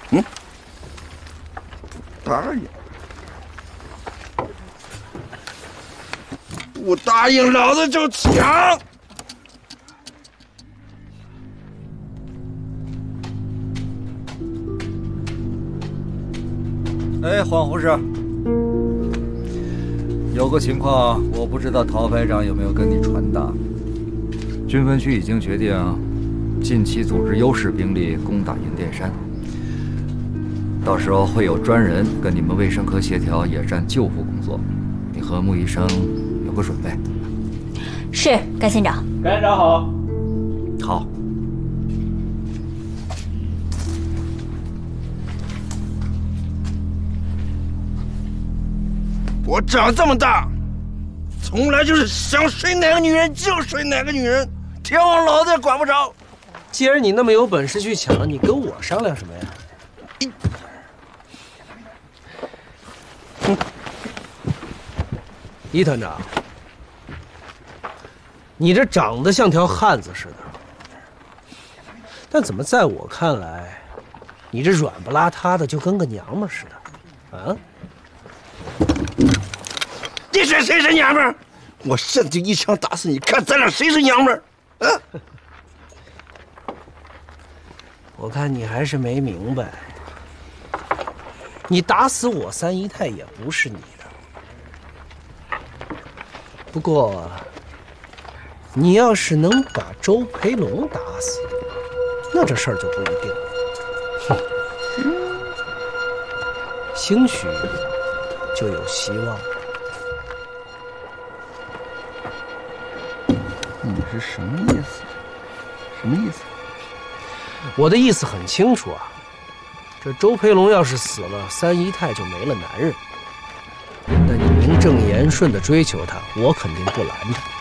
嗯，答应。不答应，老子就抢！ 哎，黄护士，有个情况，我不知道陶排长有没有跟你传达。军分区已经决定近期组织优势兵力攻打银殿山，到时候会有专人跟你们卫生科协调野战救护工作。你和穆医生有个准备。 是，甘县长。 甘县长好。 好。 我长这么大，从来就是想睡哪个女人就睡哪个女人，天王老子也管不着。 既然你那么有本事去抢，你跟我商量什么呀？伊团长，你这长得像条汉子似的，但怎么在我看来，你这软不邋遢的，就跟个娘们似的，啊？ 你说谁是娘们儿？我现在就一枪打死你，看咱俩谁是娘们儿！啊！ 我看你还是没明白，你打死我三姨太也不是你的。不过，你要是能把周培龙打死，那这事儿就不一定了。兴许就有希望。 你是什么意思？什么意思？ 我的意思很清楚啊，这周培龙要是死了，三姨太就没了男人。那你名正言顺地追求他，我肯定不拦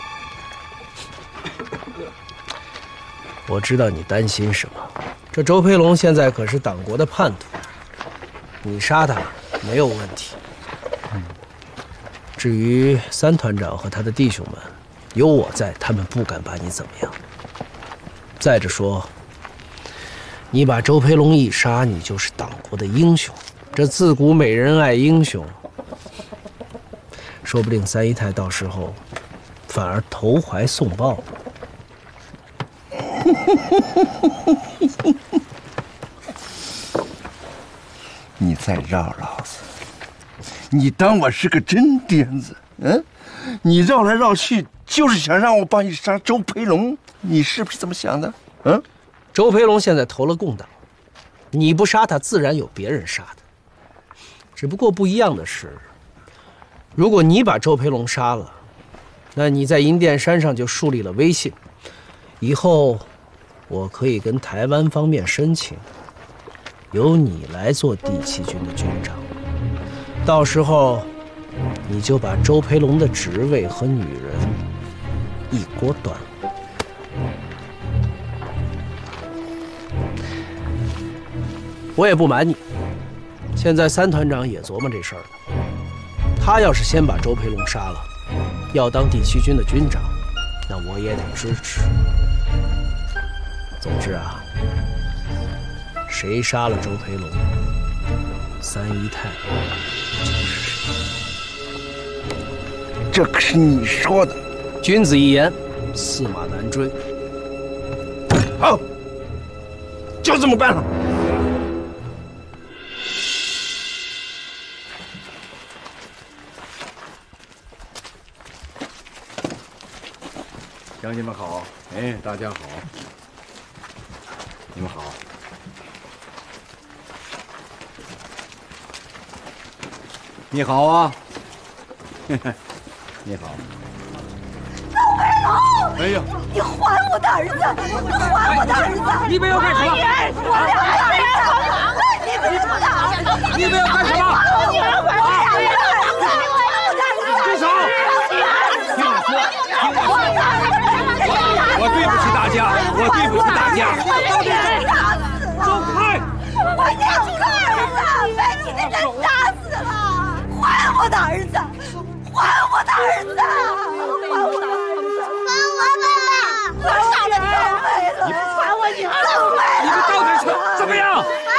着。我知道你担心什么，这周培龙现在可是党国的叛徒，你杀他没有问题。至于三团长和他的弟兄们，有我在，他们不敢把你怎么样。再者说，你把周培龙一杀，你就是党国的英雄。这自古美人爱英雄，说不定三姨太到时候反而投怀送抱。 你再绕老子！你当我是个真癫子？嗯，你绕来绕去就是想让我帮你杀周培龙，你是不是这么想的？嗯， 周培龙现在投了共党，你不杀他，自然有别人杀他。只不过不一样的是，如果你把周培龙杀了，那你在银殿山上就树立了威信，以后我可以跟台湾方面申请，由你来做第7军的军长。到时候，你就把周培龙的职位和女人一锅端了。我也不瞒你，现在三团长也琢磨这事儿呢。他要是先把周培龙杀了，要当第7军的军长，那我也得支持。总之啊，谁杀了周培龙，三姨太就是谁。 这可是你说的。 君子一言，驷马难追。 好，就这么办了。 乡亲们好，哎，大家好，你们好。你好啊，你好。 周培龙！ 哎呀， 你还我的儿子！你还我的儿子！ 你们要干什么？ 我俩儿子！你们要干什么？ 你们要干什么？ 我女儿还我俩儿子！ 住手！听我说，听我说，我对不起大家，我对不起大家。走开！ 我2个儿子被你给人打死了！还我的儿子！还我的儿子！还我的儿子！还我爸爸！我杀了周培龙！还我女儿！周培龙！ 你们到底是怎么样？ 还